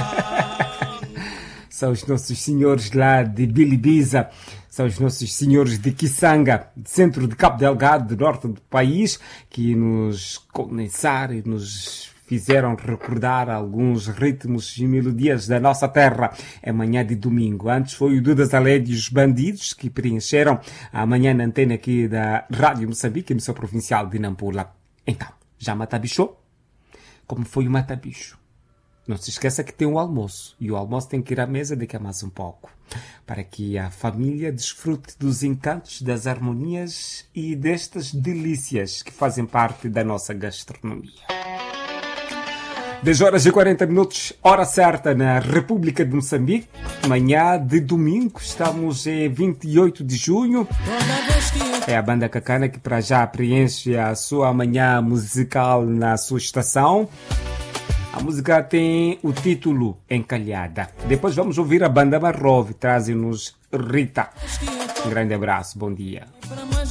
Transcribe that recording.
São os nossos senhores lá de Bilibiza, são os nossos senhores de Kisanga, centro de Cabo Delgado, do norte do país, que nos condensaram e nos fizeram recordar alguns ritmos e melodias da nossa terra. É manhã de domingo. Antes foi o Duda Zaled e os Bandidos, que preencheram a manhã na antena aqui da Rádio Moçambique, emissora provincial de Nampula. Então, já matabichou? Como foi o matabicho? Não se esqueça que tem um almoço, e o almoço tem que ir à mesa daqui a mais um pouco, para que a família desfrute dos encantos, das harmonias e destas delícias que fazem parte da nossa gastronomia. 10 horas e 40 minutos, hora certa na República de Moçambique, manhã de domingo, estamos em 28 de junho. É a banda Cacana que para já preenche a sua manhã musical na sua estação. A música tem o título Encalhada. Depois vamos ouvir a banda Marrove, trazem-nos Rita. Um grande abraço, bom dia.